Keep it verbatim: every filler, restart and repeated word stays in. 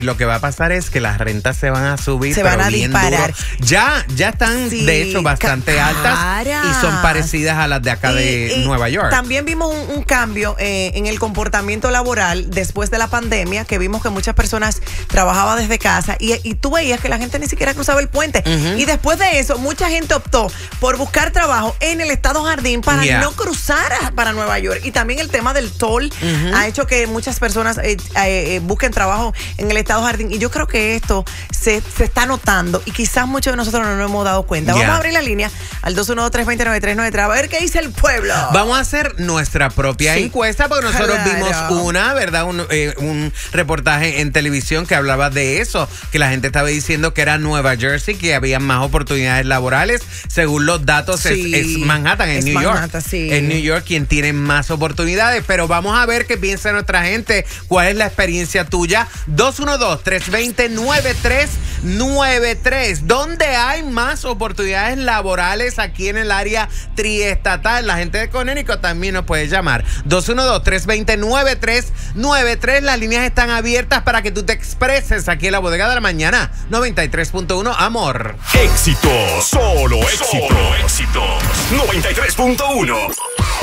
Lo que va a pasar es que las rentas se van a subir, se pero van a bien disparar. duro. Ya, ya están, sí, de hecho, bastante caras. Altas y son parecidas a las de acá y, de y Nueva York. También vimos un, un cambio eh, en el comportamiento laboral después de la pandemia, que vimos que muchas personas trabajaban desde casa y, y tú veías que la gente ni siquiera cruzaba el puente. Uh-huh. Y después de eso, mucha gente optó por buscar trabajo en el Estado Jardín para yeah. no cruzar para Nueva York. Y también el tema del toll uh-huh. ha hecho que muchas personas eh, eh, busquen trabajo en el Estado Jardín, y yo creo que esto se, se está notando y quizás muchos de nosotros no nos hemos dado cuenta. Yeah. Vamos a abrir la línea al dos uno dos, tres dos cero, nueve tres nueve tres a ver qué dice el pueblo. Vamos a hacer nuestra propia sí. encuesta, porque nosotros claro. vimos una, ¿verdad? Un, eh, un reportaje en televisión que hablaba de eso, que la gente estaba diciendo que era Nueva Jersey, que había más oportunidades laborales. Según los datos, sí. es, es Manhattan, en es New Manhattan, York. Sí. En New York quien tiene más oportunidades, pero vamos a ver qué piensa nuestra gente. ¿Cuál es la experiencia tuya? dos uno dos, tres dos cero, nueve tres nueve tres. ¿Dónde hay más oportunidades laborales aquí en el área triestatal? La gente de Connecticut también nos puede llamar. dos uno dos, tres dos cero, nueve tres nueve tres. Las líneas están abiertas para que tú te expreses aquí en la Bodega de la Mañana. noventa y tres punto uno, amor. Éxitos, solo éxitos. Solo éxitos. noventa y tres punto uno.